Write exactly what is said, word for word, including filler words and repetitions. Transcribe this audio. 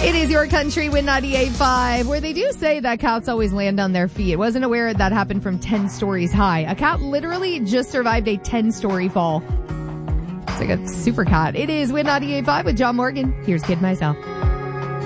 It is Your Country with ninety-eight point five, where they do say that cats always land on their feet. Wasn't aware that happened from ten stories high. A cat literally just survived a ten-story fall. It's like a super cat. It is with ninety-eight point five with John Morgan. Here's Kid Myself.